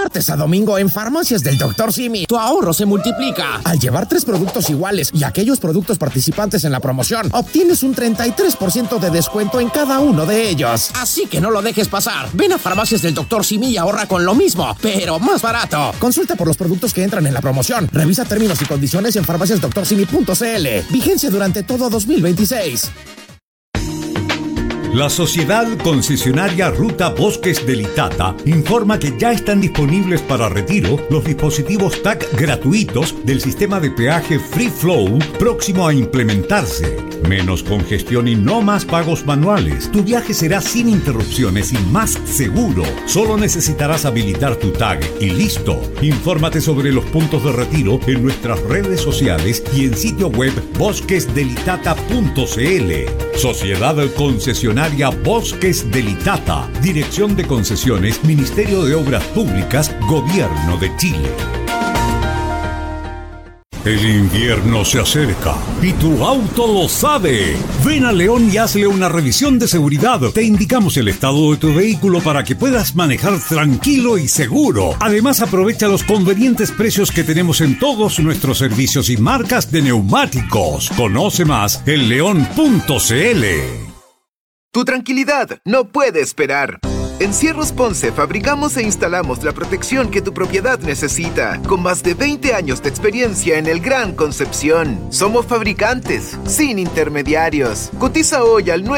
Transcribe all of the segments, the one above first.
martes a domingo en Farmacias del Dr. Simi, tu ahorro se multiplica. Al llevar 3 productos iguales y aquellos productos participantes en la promoción, obtienes un 33% de descuento en cada uno de ellos. Así que no lo dejes pasar. Ven a Farmacias del Dr. Simi y ahorra con lo mismo, pero más barato. Consulta por los productos que entran en la promoción. Revisa términos y condiciones en farmaciasdoctorsimi.cl. Vigencia durante todo 2026. La Sociedad Concesionaria Ruta Bosques del Itata informa que ya están disponibles para retiro los dispositivos TAC gratuitos del sistema de peaje Free Flow próximo a implementarse. Menos congestión y no más pagos manuales. Tu viaje será sin interrupciones y más seguro. Solo necesitarás habilitar tu tag y listo. Infórmate sobre los puntos de retiro en nuestras redes sociales y en sitio web bosquesdelitata.cl. Sociedad Concesionaria Bosques del Itata. Dirección de Concesiones, Ministerio de Obras Públicas, Gobierno de Chile. El invierno se acerca y tu auto lo sabe. Ven a León y hazle una revisión de seguridad. Te indicamos el estado de tu vehículo para que puedas manejar tranquilo y seguro. Además, aprovecha los convenientes precios que tenemos en todos nuestros servicios y marcas de neumáticos. Conoce más en león.cl. Tu tranquilidad no puede esperar. En Cierros Ponce fabricamos e instalamos la protección que tu propiedad necesita, con más de 20 años de experiencia en el Gran Concepción. Somos fabricantes, sin intermediarios. Cotiza hoy al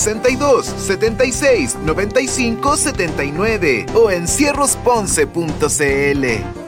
962-76-95-79 o en cierrosponce.cl.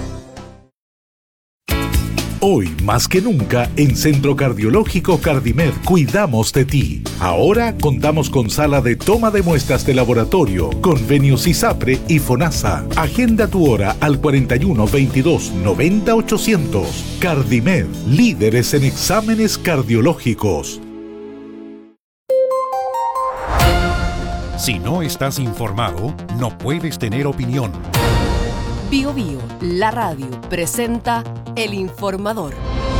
Hoy, más que nunca, en Centro Cardiológico Cardimed cuidamos de ti. Ahora contamos con sala de toma de muestras de laboratorio, convenios ISAPRE y FONASA. Agenda tu hora al 41 22 90 800. Cardimed, líderes en exámenes cardiológicos. Si no estás informado, no puedes tener opinión. Bio Bio, la radio, presenta El Informador.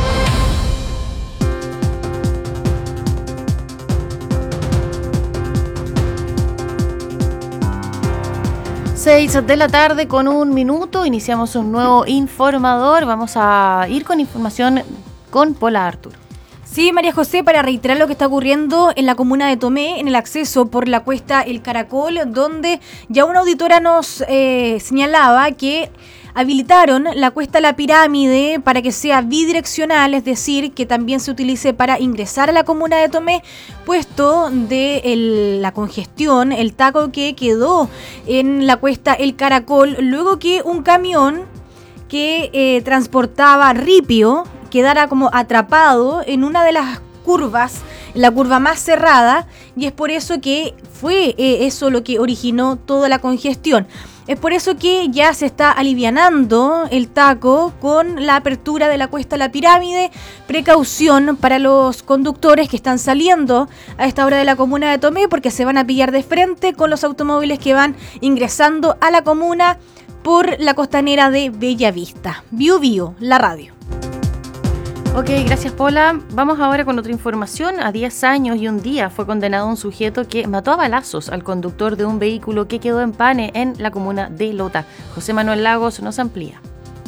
Seis de la tarde con 1 minuto, iniciamos un nuevo Informador. Vamos a ir con información con Paula Artur. Sí, María José, para reiterar lo que está ocurriendo en la comuna de Tomé, en el acceso por la cuesta El Caracol, donde ya una auditora nos señalaba que habilitaron la cuesta La Pirámide para que sea bidireccional, es decir, que también se utilice para ingresar a la comuna de Tomé, puesto de la congestión, el taco que quedó en la cuesta El Caracol, luego que un camión que transportaba ripio quedara como atrapado en una de las curvas, la curva más cerrada, y es por eso que fue eso lo que originó toda la congestión. Es por eso que ya se está alivianando el taco con la apertura de la cuesta La Pirámide. Precaución para los conductores que están saliendo a esta hora de la comuna de Tomé, porque se van a pillar de frente con los automóviles que van ingresando a la comuna por la costanera de Bellavista. Bio Bio, la radio. Ok, gracias Paula. Vamos ahora con otra información. A 10 años y un día fue condenado un sujeto que mató a balazos al conductor de un vehículo que quedó en Pane en la comuna de Lota. José Manuel Lagos nos amplía.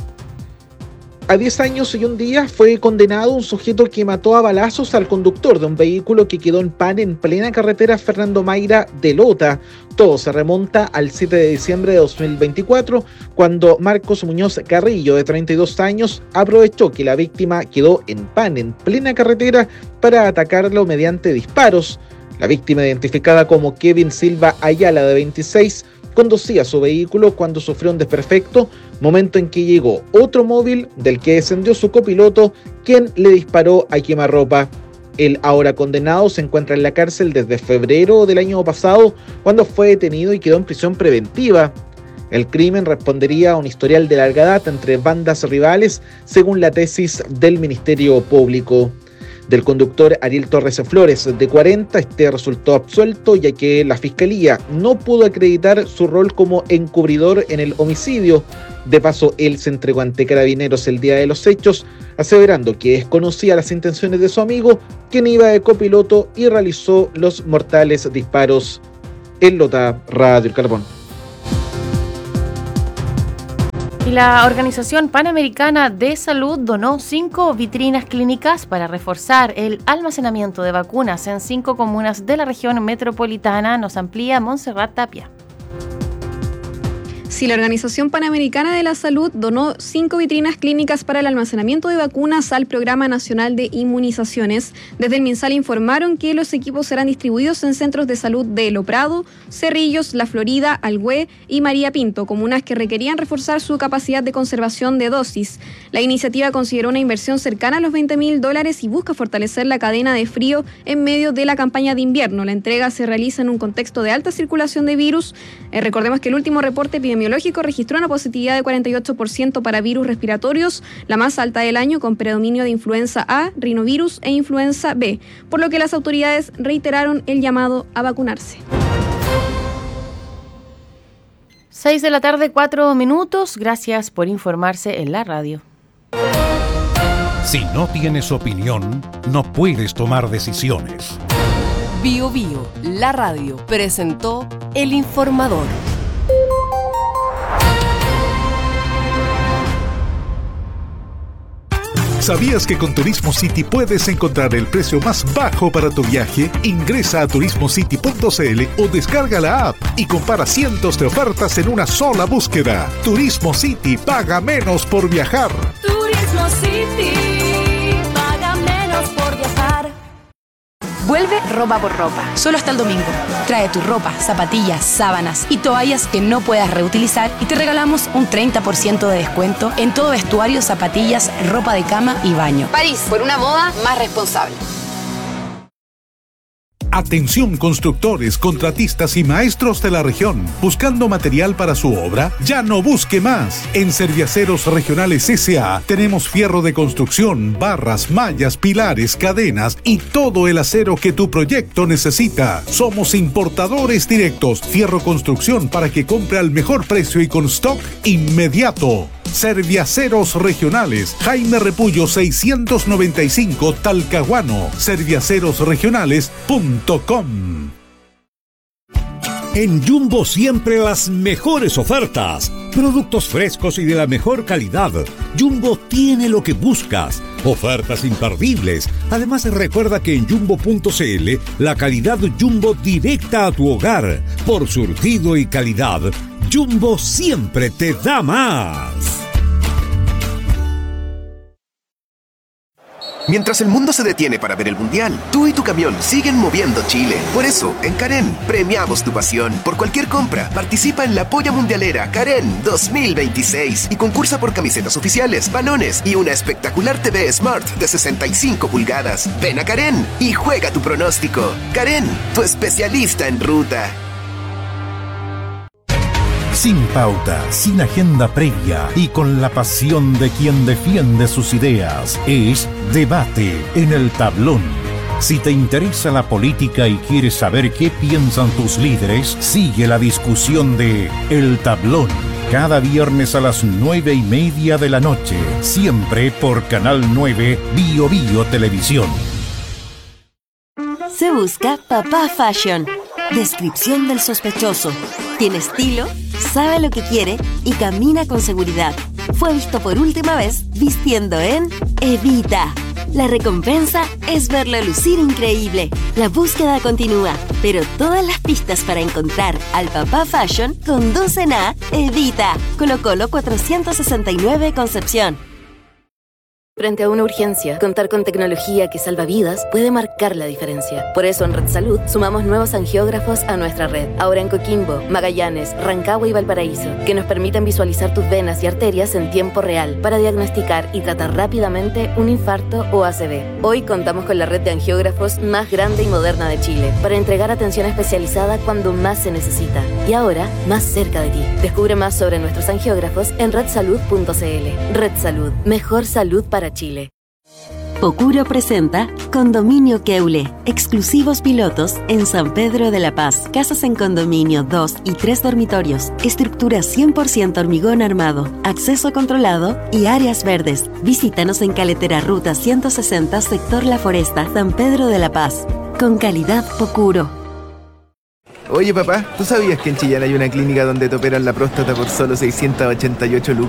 A 10 años y un día fue condenado un sujeto que mató a balazos al conductor de un vehículo que quedó en Pane en plena carretera Fernando Mayra de Lota. Todo se remonta al 7 de diciembre de 2024, cuando Marcos Muñoz Carrillo, de 32 años, aprovechó que la víctima quedó en Pane en plena carretera para atacarlo mediante disparos. La víctima, identificada como Kevin Silva Ayala, de 26, conducía su vehículo cuando sufrió un desperfecto, momento en que llegó otro móvil del que descendió su copiloto, quien le disparó a quemarropa. El ahora condenado se encuentra en la cárcel desde febrero del año pasado, cuando fue detenido y quedó en prisión preventiva. El crimen respondería a un historial de larga data entre bandas rivales, según la tesis del Ministerio Público. Del conductor Ariel Torres Flores, de 40, este resultó absuelto, ya que la Fiscalía no pudo acreditar su rol como encubridor en el homicidio. De paso, él se entregó ante Carabineros el día de los hechos, aseverando que desconocía las intenciones de su amigo, quien iba de copiloto y realizó los mortales disparos. En Lota, Radio El Carbón. Y la Organización Panamericana de Salud donó 5 vitrinas clínicas para reforzar el almacenamiento de vacunas en 5 comunas de la región metropolitana. Nos amplía Montserrat Tapia. Sí, la Organización Panamericana de la Salud donó 5 vitrinas clínicas para el almacenamiento de vacunas al Programa Nacional de Inmunizaciones. Desde el MinSal informaron que los equipos serán distribuidos en centros de salud de Lo Prado, Cerrillos, La Florida, Alhué y María Pinto, comunas que requerían reforzar su capacidad de conservación de dosis. La iniciativa consideró una inversión cercana a los $20.000 y busca fortalecer la cadena de frío en medio de la campaña de invierno. La entrega se realiza en un contexto de alta circulación de virus. Recordemos que el último reporte epidemiológico registró una positividad de 48% para virus respiratorios, la más alta del año, con predominio de influenza A, rinovirus e influenza B, por lo que las autoridades reiteraron el llamado a vacunarse. 6 de la tarde, 4 minutos. Gracias por informarse en la radio. Si no tienes opinión, no puedes tomar decisiones. Bio Bio, la radio, presentó El Informador. ¿Sabías que con Turismo City puedes encontrar el precio más bajo para tu viaje? Ingresa a turismocity.cl o descarga la app y compara cientos de ofertas en una sola búsqueda. Turismo City, paga menos por viajar. Turismo City, paga menos por viajar. Vuelve Ropa por Ropa, solo hasta el domingo. Trae tu ropa, zapatillas, sábanas y toallas que no puedas reutilizar y te regalamos un 30% de descuento en todo vestuario, zapatillas, ropa de cama y baño. París, por una moda más responsable. Atención constructores, contratistas y maestros de la región. ¿Buscando material para su obra? Ya no busque más. En Serviaceros Regionales S.A. tenemos fierro de construcción, barras, mallas, pilares, cadenas y todo el acero que tu proyecto necesita. Somos importadores directos. Fierro construcción para que compre al mejor precio y con stock inmediato. Serviaceros Regionales, Jaime Repullo 695, Talcahuano. Serviacerosregionales.com. En Jumbo siempre las mejores ofertas. Productos frescos y de la mejor calidad. Jumbo tiene lo que buscas. Ofertas imperdibles. Además, recuerda que en Jumbo.cl la calidad Jumbo directa a tu hogar. Por surtido y calidad, Jumbo siempre te da más. Mientras el mundo se detiene para ver el Mundial, tú y tu camión siguen moviendo Chile. Por eso, en Karen, premiamos tu pasión. Por cualquier compra, participa en la Polla Mundialera Karen 2026 y concursa por camisetas oficiales, balones y una espectacular TV Smart de 65 pulgadas. Ven a Karen y juega tu pronóstico. Karen, tu especialista en ruta. Sin pauta, sin agenda previa y con la pasión de quien defiende sus ideas. Es Debate en el Tablón. Si te interesa la política y quieres saber qué piensan tus líderes, sigue la discusión de El Tablón. Cada viernes a las 9:30 de la noche. Siempre por Canal 9 Bio Bio Televisión. Se busca Papá Fashion. Descripción del sospechoso. Tiene estilo, sabe lo que quiere y camina con seguridad. Fue visto por última vez vistiendo en Evita. La recompensa es verlo lucir increíble. La búsqueda continúa, pero todas las pistas para encontrar al Papá Fashion conducen a Evita. Colo Colo 469 Concepción. Frente a una urgencia, contar con tecnología que salva vidas puede marcar la diferencia. Por eso en Red Salud sumamos nuevos angiógrafos a nuestra red. Ahora en Coquimbo, Magallanes, Rancagua y Valparaíso, que nos permiten visualizar tus venas y arterias en tiempo real para diagnosticar y tratar rápidamente un infarto o ACV. Hoy contamos con la red de angiógrafos más grande y moderna de Chile para entregar atención especializada cuando más se necesita. Y ahora, más cerca de ti. Descubre más sobre nuestros angiógrafos en redsalud.cl. Red Salud. Mejor salud para Chile. Pocuro presenta Condominio Keule, exclusivos pilotos en San Pedro de la Paz. Casas en condominio 2 y 3 dormitorios, estructura 100% hormigón armado, acceso controlado y áreas verdes. Visítanos en Caletera Ruta 160, sector La Foresta, San Pedro de la Paz. Con calidad Pocuro. Oye papá, ¿tú sabías que en Chillán hay una clínica donde te operan la próstata por solo 688 lucas?